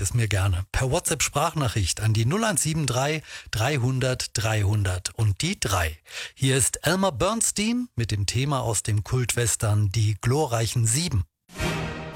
es mir gerne. Per WhatsApp-Sprachnachricht an die 0173 300 300 und die 3. Hier ist Elmer Bernstein mit dem Thema aus dem Kultwestern Die glorreichen Sieben.